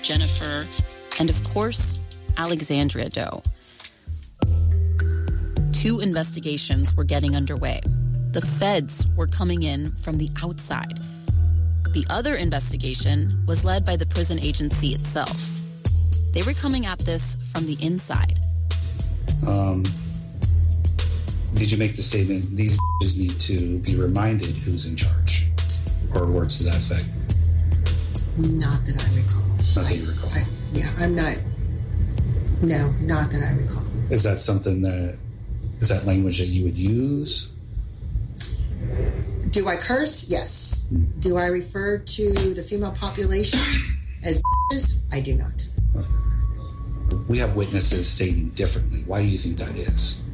Jennifer, and of course, Alexandria Doe. 2 investigations were getting underway. The feds were coming in from the outside. The other investigation was led by the prison agency itself. They were coming at this from the inside. Did you make the statement, these need to be reminded who's in charge? Or words to that effect? Not that I recall. Not that you recall? Not that I recall. Is that language that you would use? Do I curse? Yes. Do I refer to the female population as bitches? I do not. We have witnesses stating differently. Why do you think that is?